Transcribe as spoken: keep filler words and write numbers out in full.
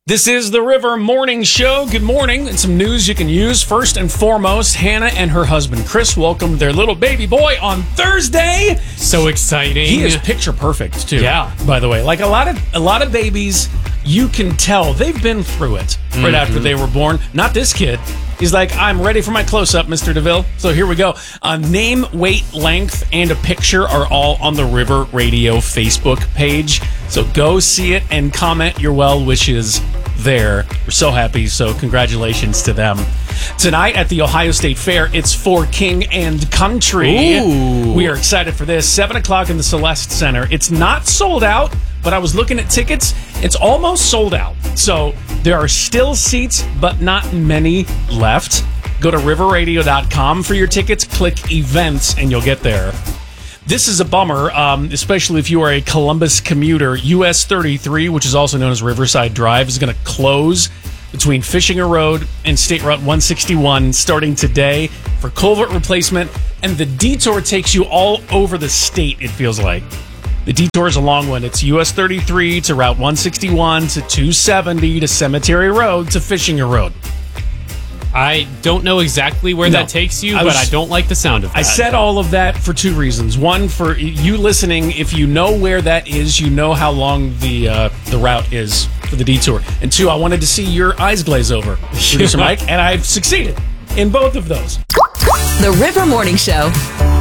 This is the River Morning Show. Good morning, and some news you can use. First and foremost, Hannah and her husband Chris welcomed their little baby boy on Thursday. So exciting! He is picture perfect too. Yeah. By the way, like a lot of a lot of babies, you can tell they've been through it right mm-hmm. after they were born. Not this kid. He's like, I'm ready for my close-up, Mister DeVille. So here we go. Uh, name, weight, length, and a picture are all on the River Radio Facebook page. So go see it and comment your well wishes there. We're so happy, so congratulations to them. Tonight at the Ohio State Fair, it's for King and Country. Ooh. We are excited for this. seven o'clock in the Celeste Center. It's not sold out, but I was looking at tickets. It's almost sold out. So there are still seats, but not many left. Go to river radio dot com for your tickets. Click events, and you'll get there. This is a bummer, um, especially if you are a Columbus commuter. U S thirty-three, which is also known as Riverside Drive, is going to close between Fishinger Road and State Route one sixty-one starting today for culvert replacement. And the detour takes you all over the state, it feels like. The detour is a long one. It's U S thirty-three to Route one sixty-one to two seventy to Cemetery Road to Fishinger Road. I don't know exactly where No. that takes you, I but was- I don't like the sound of that. I said all of that for two reasons. One, for you listening, if you know where that is, you know how long the uh, the route is for the detour. And two, I wanted to see your eyes glaze over, Producer Mike, and I've succeeded in both of those. The River Morning Show.